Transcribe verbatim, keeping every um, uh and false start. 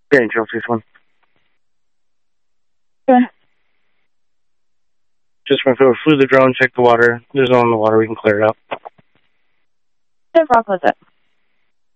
Yeah, Chelsea, one. Yeah. Just went through, flew the drone, checked the water. There's no one in the water. We can clear it up. What rock was it?